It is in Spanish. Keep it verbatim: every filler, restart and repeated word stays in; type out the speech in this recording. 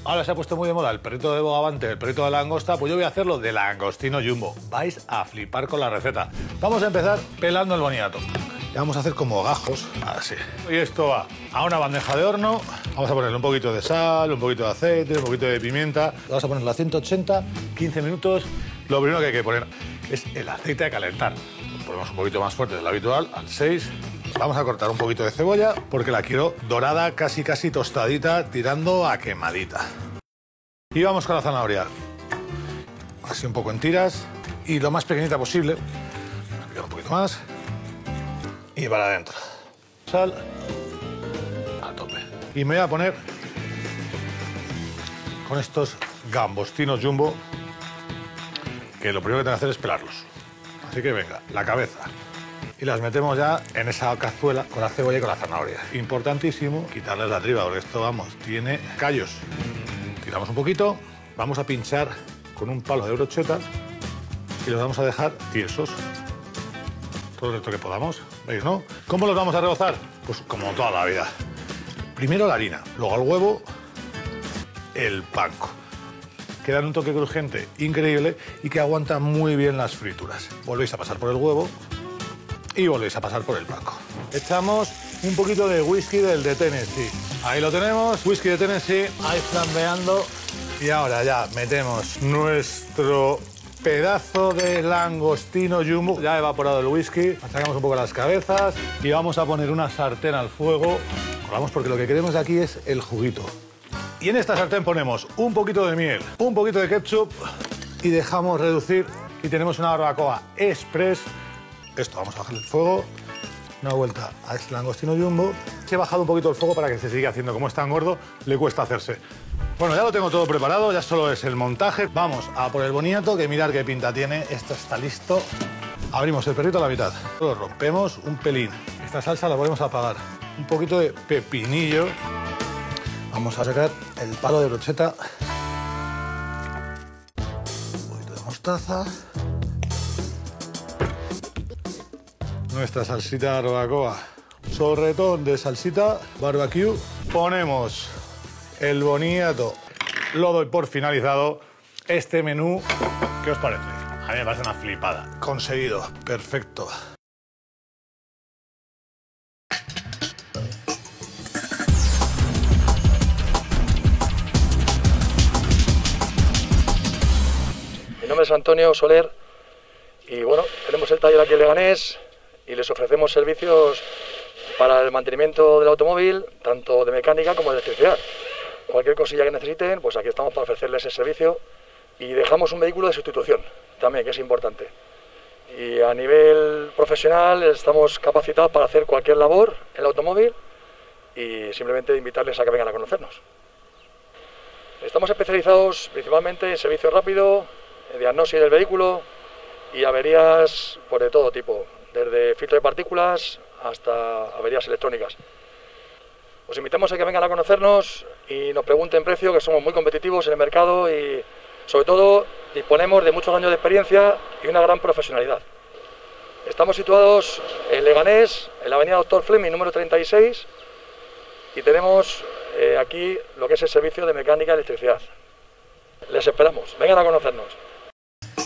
Ahora se ha puesto muy de moda el perrito de bogavante, el perrito de langosta, pues yo voy a hacerlo de langostino jumbo. Vais a flipar con la receta. Vamos a empezar pelando el boniato. Ya vamos a hacer como gajos, así. Y esto va a una bandeja de horno. Vamos a ponerle un poquito de sal, un poquito de aceite, un poquito de pimienta. Vamos a ponerlo a ciento ochenta, quince minutos. Lo primero que hay que poner es el aceite a calentar. Lo ponemos un poquito más fuerte de lo habitual, al seis. Vamos a cortar un poquito de cebolla porque la quiero dorada, casi casi tostadita, tirando a quemadita. Y vamos con la zanahoria. Así un poco en tiras y lo más pequeñita posible. Un poquito más. Y para adentro. Sal a tope. Y me voy a poner con estos gambostinos jumbo, que lo primero que tengo que hacer es pelarlos. Así que venga, la cabeza. Y las metemos ya en esa cazuela con la cebolla y con la zanahoria. Importantísimo quitarles la tripa, porque esto, vamos, tiene callos. Tiramos un poquito, vamos a pinchar con un palo de brocheta y los vamos a dejar tiesos. Todo esto que podamos, ¿veis, no? ¿Cómo los vamos a rebozar? Pues como toda la vida. Primero la harina, luego el huevo, el panko. Que dan un toque crujiente increíble y que aguanta muy bien las frituras. Volvéis a pasar por el huevo y volvéis a pasar por el panko. Echamos un poquito de whisky del de Tennessee. Ahí lo tenemos, whisky de Tennessee, ahí flambeando. Y ahora ya metemos nuestro pedazo de langostino jumbo. Ya ha evaporado el whisky, sacamos un poco las cabezas y vamos a poner una sartén al fuego. Vamos, porque lo que queremos de aquí es el juguito. Y en esta sartén ponemos un poquito de miel, un poquito de ketchup y dejamos reducir. Y tenemos una barbacoa express. Esto, vamos a bajar el fuego. Una vuelta a este langostino jumbo. He bajado un poquito el fuego para que se siga haciendo. Como es tan gordo, le cuesta hacerse. Bueno, ya lo tengo todo preparado, ya solo es el montaje. Vamos a por el boniato, que mirad qué pinta tiene. Esto está listo. Abrimos el perrito a la mitad. Lo rompemos un pelín. Esta salsa la volvemos a apagar. Un poquito de pepinillo. Vamos a sacar el palo de brocheta. Un poquito de mostaza. Nuestra salsita de barbacoa. Sorretón de salsita barbecue. Ponemos el boniato. Lo doy por finalizado. Este menú, ¿qué os parece? A mí me parece una flipada. Conseguido. Perfecto. Mi nombre es Antonio Soler y bueno, tenemos el taller aquí en Leganés y les ofrecemos servicios para el mantenimiento del automóvil, tanto de mecánica como de electricidad. Cualquier cosilla que necesiten, pues aquí estamos para ofrecerles ese servicio y dejamos un vehículo de sustitución también, que es importante. Y a nivel profesional estamos capacitados para hacer cualquier labor en el automóvil y simplemente invitarles a que vengan a conocernos. Estamos especializados principalmente en servicio rápido, diagnosis del vehículo y averías pues, de todo tipo, desde filtro de partículas hasta averías electrónicas. Os invitamos a que vengan a conocernos y nos pregunten precio, que somos muy competitivos en el mercado y sobre todo disponemos de muchos años de experiencia y una gran profesionalidad. Estamos situados en Leganés, en la avenida Doctor Fleming, número treinta y seis, y tenemos eh, aquí lo que es el servicio de mecánica y electricidad. Les esperamos, vengan a conocernos.